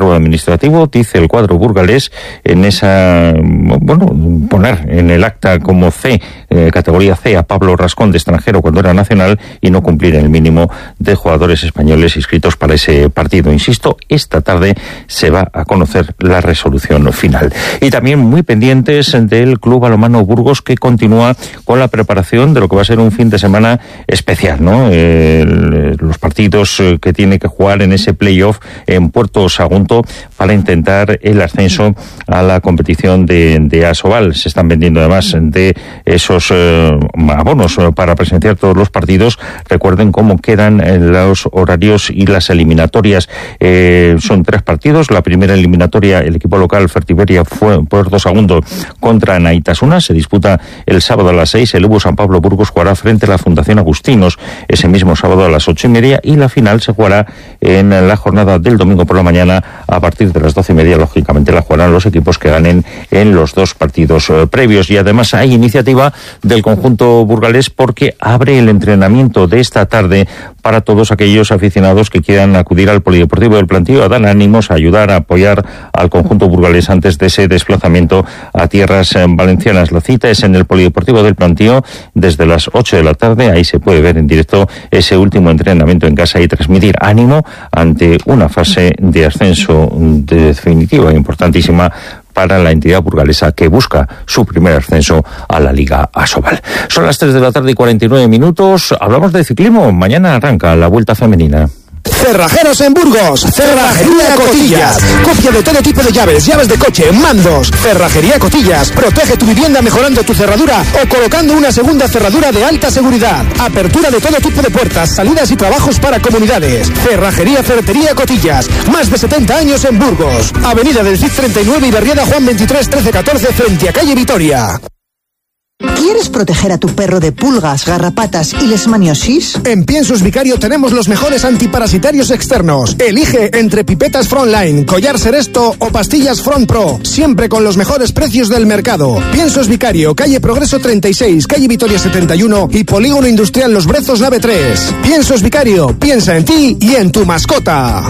control administrativo, dice el cuadro burgalés, en esa, bueno, poner en el acta como C, eh, categoría C, a Pablo Rascón de extranjero cuando era nacional y no cumplir el mínimo de jugadores españoles inscritos para ese partido. Insisto, esta tarde se va a conocer la resolución final. Y también muy pendientes del Club Balonmano Burgos, que continúa con la preparación de lo que va a ser un fin de semana especial, ¿no? Eh, los partidos que tiene que jugar en ese playoff en Puerto Sagunto para intentar el ascenso a la competición de, de Asobal. Se están vendiendo además de esos eh, abonos para presenciar todos los partidos. Recuerden cómo quedan los horarios y las eliminatorias. Eh, son tres partidos. La primera eliminatoria, el equipo local Fertiberia fue Puerto Sagunto contra Naitasuna. Se disputa el sábado a las seis. El Ubu San Pablo Burgos jugará frente a la Fundación Agustinos ese mismo sábado a las ocho y media, y la final se jugará en la jornada del domingo por la mañana a partir de las doce y media. Lógicamente la jugarán los equipos que ganen en los dos partidos eh, previos. Y además hay iniciativa del conjunto burgalés porque abre el entrenamiento de esta tarde para todos aquellos aficionados que quieran acudir al Polideportivo del Plantío a dar ánimos, a ayudar, a apoyar al conjunto burgalés antes de ese desplazamiento a tierras eh, valencianas. La cita es en el Polideportivo del Plantío desde las ocho de la tarde. Ahí se puede ver en directo ese último entrenamiento en casa y transmitir ánimo ante una fase de ascenso definitiva e importantísima para la entidad burgalesa que busca su primer ascenso a la Liga Asobal. Son las tres de la tarde y cuarenta y nueve minutos. Hablamos de ciclismo. Mañana arranca la Vuelta Femenina. Cerrajeros en Burgos, Cerrajería Cotillas. Copia de todo tipo de llaves, llaves de coche, mandos. Cerrajería Cotillas. Protege tu vivienda mejorando tu cerradura o colocando una segunda cerradura de alta seguridad. Apertura de todo tipo de puertas, salidas y trabajos para comunidades. Cerrajería Ferretería Cotillas. Más de setenta años en Burgos. Avenida del Cid treinta y nueve y Barriada Juan veintitrés trece catorce frente a calle Vitoria. ¿Quieres proteger a tu perro de pulgas, garrapatas y leishmaniosis? En Piensos Vicario tenemos los mejores antiparasitarios externos. Elige entre pipetas Frontline, collar Seresto o pastillas Front Pro, siempre con los mejores precios del mercado. Piensos Vicario, calle Progreso treinta y seis, calle Vitoria setenta y uno y Polígono Industrial Los Brezos Nave tres. Piensos Vicario, piensa en ti y en tu mascota.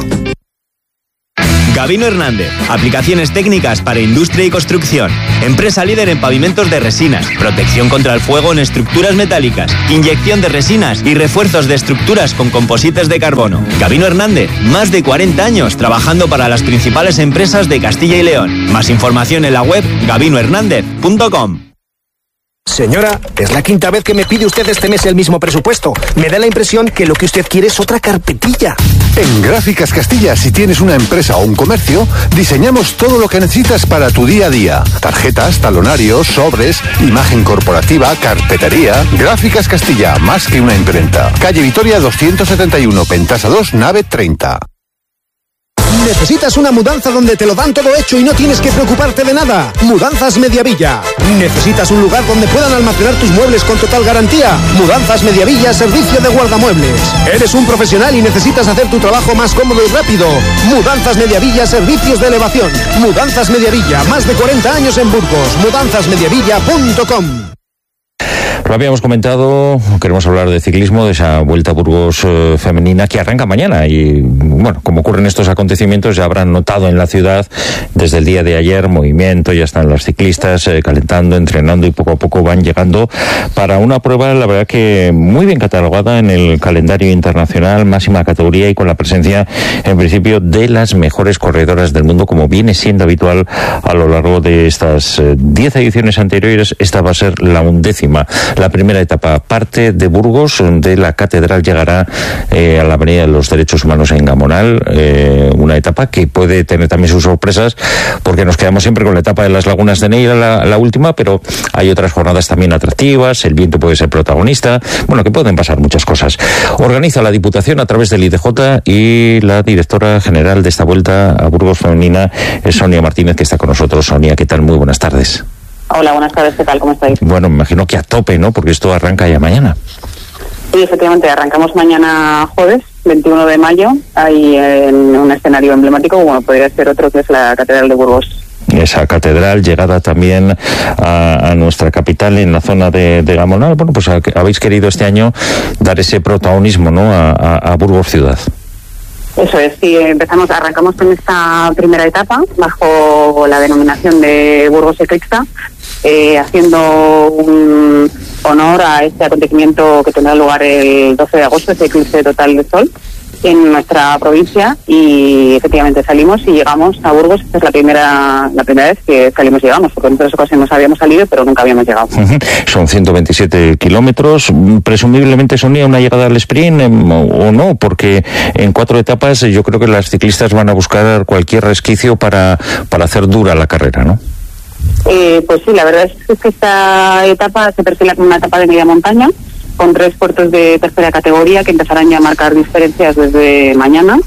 Gabino Hernández, aplicaciones técnicas para industria y construcción. Empresa líder en pavimentos de resinas, protección contra el fuego en estructuras metálicas, inyección de resinas y refuerzos de estructuras con composites de carbono. Gabino Hernández, más de cuarenta años trabajando para las principales empresas de Castilla y León. Más información en la web gabino hernández punto com. Señora, es la quinta vez que me pide usted este mes el mismo presupuesto. Me da la impresión que lo que usted quiere es otra carpetilla. En Gráficas Castilla, si tienes una empresa o un comercio, diseñamos todo lo que necesitas para tu día a día. Tarjetas, talonarios, sobres, imagen corporativa, carpetería. Gráficas Castilla, más que una imprenta. Calle Vitoria doscientos setenta y uno, Pentasa dos, nave treinta. ¿Necesitas una mudanza donde te lo dan todo hecho y no tienes que preocuparte de nada? Mudanzas Mediavilla. ¿Necesitas un lugar donde puedan almacenar tus muebles con total garantía? Mudanzas Mediavilla, servicio de guardamuebles. ¿Eres un profesional y necesitas hacer tu trabajo más cómodo y rápido? Mudanzas Mediavilla, servicios de elevación. Mudanzas Mediavilla, más de cuarenta años en Burgos. mudanzas mediavilla punto com. Lo habíamos comentado, queremos hablar de ciclismo, de esa Vuelta a Burgos eh, femenina que arranca mañana y, bueno, como ocurren estos acontecimientos, ya habrán notado en la ciudad desde el día de ayer movimiento, ya están las ciclistas eh, calentando, entrenando y poco a poco van llegando para una prueba, la verdad que muy bien catalogada en el calendario internacional, máxima categoría y con la presencia, en principio, de las mejores corredoras del mundo, como viene siendo habitual a lo largo de estas diez eh, ediciones anteriores. Esta va a ser la undécima. La primera etapa parte de Burgos, donde la catedral llegará eh, a la Avenida de los Derechos Humanos en Gamonal, eh, una etapa que puede tener también sus sorpresas, porque nos quedamos siempre con la etapa de las Lagunas de Neira, la, la última, pero hay otras jornadas también atractivas, el viento puede ser protagonista, bueno, que pueden pasar muchas cosas. Organiza la Diputación a través del I D J y la directora general de esta Vuelta a Burgos femenina es Sonia Martínez, que está con nosotros. Sonia, ¿qué tal? Muy buenas tardes. Hola, buenas tardes, ¿qué tal? ¿Cómo estáis? Bueno, me imagino que a tope, ¿no? Porque esto arranca ya mañana. Sí, efectivamente, arrancamos mañana jueves, veintiuno de mayo, ahí en un escenario emblemático, bueno, podría ser otro, que es la Catedral de Burgos. Esa catedral, llegada también a, a nuestra capital en la zona de, de Gamonal. Bueno, pues a, habéis querido este año dar ese protagonismo, ¿no?, a, a, a Burgos ciudad. Eso es, sí, empezamos, arrancamos con esta primera etapa bajo la denominación de Burgos Eclipsa, eh, haciendo un honor a este acontecimiento que tendrá lugar el doce de agosto, ese eclipse total de sol en nuestra provincia, y efectivamente salimos y llegamos a Burgos. Esta es la primera la primera vez que salimos y llegamos, porque en otras ocasiones habíamos salido pero nunca habíamos llegado. Uh-huh. Son ciento veintisiete kilómetros, presumiblemente, Sonia, una llegada al sprint eh, o no, porque en cuatro etapas yo creo que las ciclistas van a buscar cualquier resquicio para, para hacer dura la carrera, ¿no? Eh, pues sí, la verdad es que esta etapa se perfila como una etapa de media montaña, con tres puertos de tercera categoría que empezarán ya a marcar diferencias desde mañana.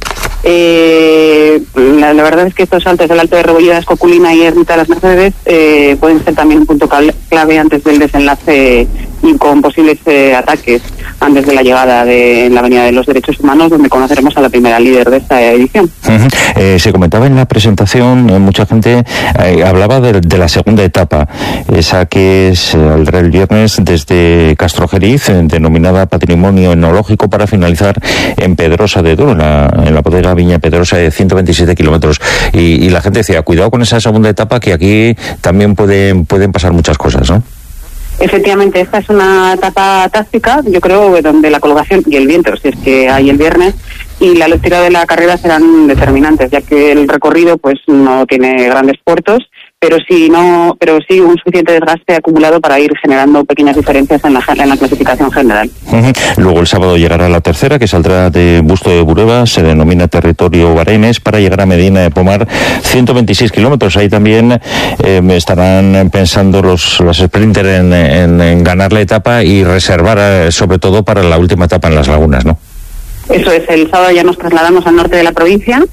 Eh, la, la verdad es que estos saltos del Alto de Rebolledo, Escoculina y Ermita de las Mercedes eh, pueden ser también un punto clave antes del desenlace y con posibles eh, ataques antes de la llegada de la Avenida de los Derechos Humanos, donde conoceremos a la primera líder de esta edición. Uh-huh. Eh, se comentaba en la presentación, eh, mucha gente eh, hablaba de, de la segunda etapa, esa que es eh, el viernes desde Castrojeriz, eh, denominada Patrimonio Enológico, para finalizar en Pedrosa de Duero, en la, en la bodega Viña Pedrosa, de ciento veintisiete kilómetros. Y, y la gente decía, cuidado con esa segunda etapa, que aquí también pueden, pueden pasar muchas cosas, ¿no? Efectivamente, esta es una etapa táctica, yo creo, donde la colocación y el viento, si es que hay el viernes, y la velocidad de la carrera serán determinantes, ya que el recorrido pues no tiene grandes puertos, pero sí no, pero sí un suficiente desgaste acumulado para ir generando pequeñas diferencias en la, en la clasificación general. Uh-huh. Luego el sábado llegará la tercera, que saldrá de Busto de Bureba, se denomina Territorio Barenes, para llegar a Medina de Pomar, ciento veintiséis kilómetros. Ahí también eh, estarán pensando los, los sprinters en, en, en ganar la etapa y reservar eh, sobre todo para la última etapa en las lagunas, ¿no? Eso es, el sábado ya nos trasladamos al norte de la provincia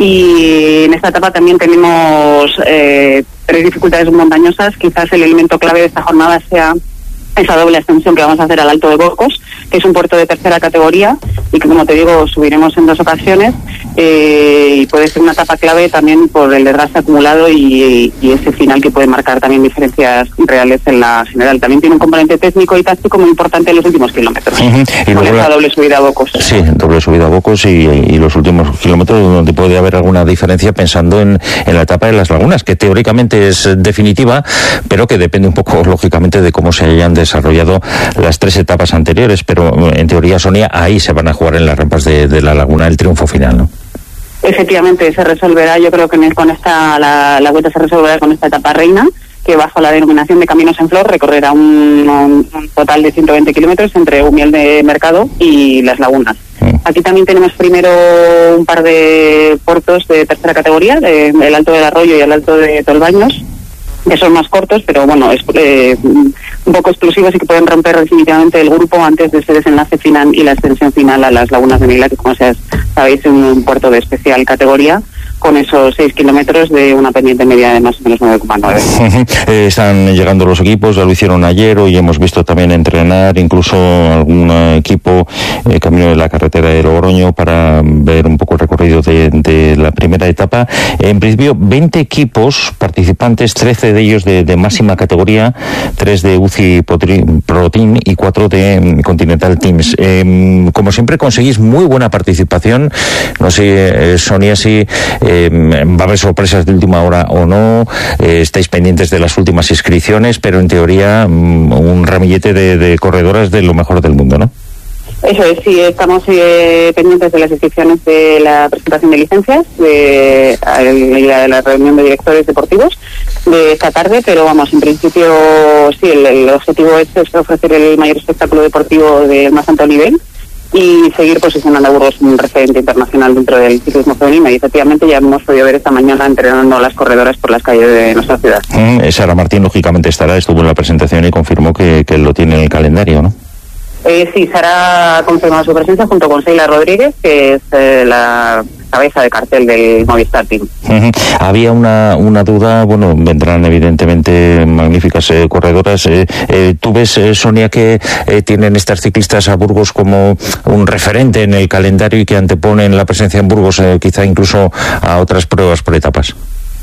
y en esta etapa también tenemos eh, tres dificultades montañosas. Quizás el elemento clave de esta jornada sea esa doble ascensión que vamos a hacer al Alto de Borcos, que es un puerto de tercera categoría y que, como te digo, subiremos en dos ocasiones, eh, y puede ser una etapa clave también por el desgaste acumulado y, y ese final que puede marcar también diferencias reales en la general. También tiene un componente técnico y táctico muy importante en los últimos kilómetros, uh-huh. y con esa la... doble subida a Bocos. Sí, doble subida a Bocos y, y los últimos kilómetros donde puede haber alguna diferencia, pensando en, en la etapa de las lagunas, que teóricamente es definitiva, pero que depende un poco, lógicamente, de cómo se hayan desarrollado las tres etapas anteriores, pero en teoría, Sonia, ahí se van a jugar en las rampas de, de la laguna el triunfo final, ¿no? Efectivamente, se resolverá, yo creo que con esta, la, la vuelta se resolverá con esta etapa reina, que bajo la denominación de Caminos en Flor recorrerá un, un, un total de ciento veinte kilómetros entre Umiel de Mercado y Las Lagunas. Aquí también tenemos primero un par de puertos de tercera categoría, de, el Alto del Arroyo y el Alto de Tolbaños, que son más cortos, pero bueno, es eh, un poco explosivos y que pueden romper definitivamente el grupo antes de ese desenlace final y la extensión final a las Lagunas de Mila, que, como sabéis, es un puerto de especial categoría, con esos seis kilómetros de una pendiente media de más o menos nueve coma nueve. eh, están llegando los equipos, ya lo hicieron ayer, hoy hemos visto también entrenar incluso algún equipo eh, camino de la carretera de Logroño para ver un poco el recorrido de, de la primera etapa. En principio, veinte equipos participantes, trece de ellos de, de máxima categoría, tres de U C I Pro Team y cuatro de Continental Teams. Eh, como siempre, conseguís muy buena participación. No sé, eh, Sonia, si Eh, va a haber sorpresas de última hora o no, eh, estáis pendientes de las últimas inscripciones, pero en teoría um, un ramillete de, de corredoras de lo mejor del mundo, ¿no? Eso es, sí, estamos eh, pendientes de las inscripciones de la presentación de licencias, de, de, de la reunión de directores deportivos de esta tarde, pero vamos, en principio sí, el, el objetivo es, es ofrecer el mayor espectáculo deportivo del más alto nivel y seguir posicionando a Burgos un referente internacional dentro del ciclismo femenino. Y efectivamente ya hemos podido ver esta mañana entrenando a las corredoras por las calles de nuestra ciudad. Mm, Sara Martín, lógicamente, estará, estuvo en la presentación y confirmó que, que lo tiene en el calendario, ¿no? Eh, sí, Sara ha confirmado su presencia junto con Sheila Rodríguez, que es eh, la cabeza de cartel del Movistar Team. Uh-huh. Había una, una duda, bueno, vendrán evidentemente magníficas eh, corredoras. Eh, eh, ¿Tú ves, eh, Sonia, que eh, tienen estas ciclistas a Burgos como un referente en el calendario y que anteponen la presencia en Burgos eh, quizá incluso a otras pruebas por etapas?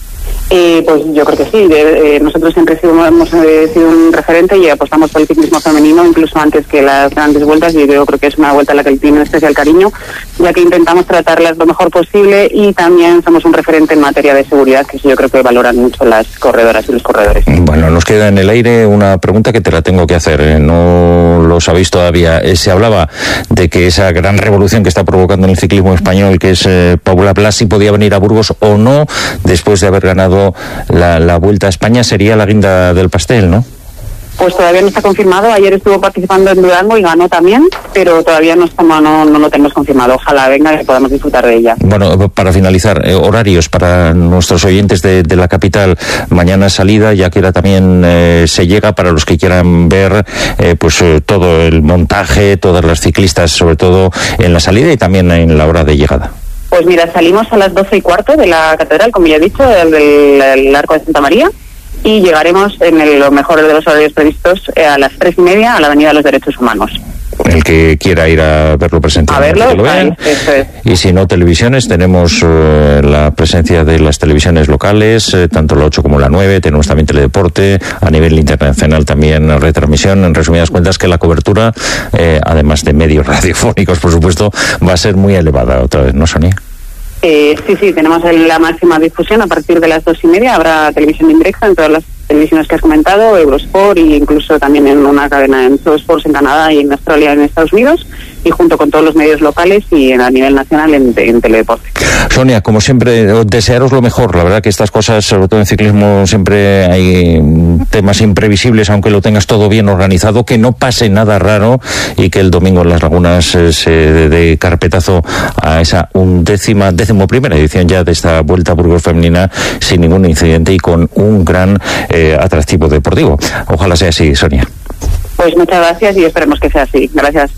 Eh, pues yo creo que sí. De, eh, nosotros siempre sido, hemos eh, sido un referente y apostamos por el ciclismo femenino, incluso antes que las grandes vueltas, y yo creo que es una vuelta a la que le tiene especial cariño, ya que intentamos tratarlas lo mejor posible y también somos un referente en materia de seguridad, que eso yo creo que valoran mucho las corredoras y los corredores. Bueno, nos queda en el aire una pregunta que te la tengo que hacer, eh, no lo sabéis todavía. Eh, se hablaba de que esa gran revolución que está provocando en el ciclismo español, que es eh, Paula Blasi, podía venir a Burgos o no, después de haber ganado La, la Vuelta a España. Sería la guinda del pastel, ¿no? Pues todavía no está confirmado. Ayer estuvo participando en Durango y ganó también, pero todavía no, estamos, no, no lo tenemos confirmado. Ojalá venga y podamos disfrutar de ella. Bueno, para finalizar, eh, horarios para nuestros oyentes de, de la capital. Mañana salida, ya que ahora también eh, se llega para los que quieran ver eh, pues eh, todo el montaje, todas las ciclistas, sobre todo en la salida y también en la hora de llegada. Pues mira, salimos a las doce y cuarto de la catedral, como ya he dicho, del, del Arco de Santa María, y llegaremos en el, lo mejor de los horarios previstos eh, a las tres y media a la Avenida de los Derechos Humanos. El que quiera ir a verlo presente. A verlo, que lo vean. Eso es. Y si no, televisiones, tenemos eh, la presencia de las televisiones locales, eh, tanto la ocho como la nueve, tenemos también Teledeporte, a nivel internacional también retransmisión. En resumidas cuentas, que la cobertura, eh, además de medios radiofónicos, por supuesto, va a ser muy elevada otra vez, ¿no, Sonia? Eh, sí, sí, tenemos la máxima difusión a partir de las dos y media. Habrá televisión en directo en todas las televisiones que has comentado, Eurosport, e incluso también en una cadena en Pro Sports en Canadá y en Australia, en Estados Unidos, y junto con todos los medios locales y en, a nivel nacional en, en Teledeporte. Sonia, como siempre, desearos lo mejor. La verdad que estas cosas, sobre todo en ciclismo, siempre hay temas imprevisibles, aunque lo tengas todo bien organizado, que no pase nada raro y que el domingo en Las Lagunas eh, se dé carpetazo a esa undécima, décimo primera edición ya de esta Vuelta a Burgos femenina sin ningún incidente y con un gran eh, atractivo deportivo. Ojalá sea así, Sonia. Pues muchas gracias y esperemos que sea así. Gracias.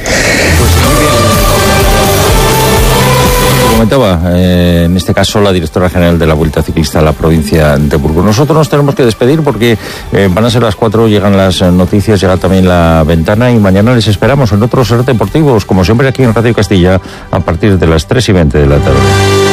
Comentaba, eh, en este caso, la directora general de la Vuelta Ciclista a la provincia de Burgos. Nosotros nos tenemos que despedir porque eh, van a ser las cuatro, llegan las noticias, llega también la ventana y mañana les esperamos en otros Ser Deportivos, como siempre aquí en Radio Castilla, a partir de las tres y veinte de la tarde.